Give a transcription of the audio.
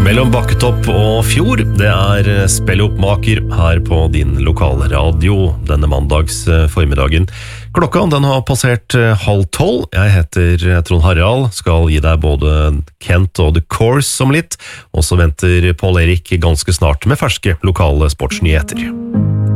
Mellom bakketopp og fjord, det spelloppmaker her på din lokale radio denne mandags formiddagen. Klokka den har passert 11:30. Jeg heter Trond Harald, skal gi deg både Kent og The Course om litt, og så venter Paul Erik ganske snart med ferske lokale sportsnyheter.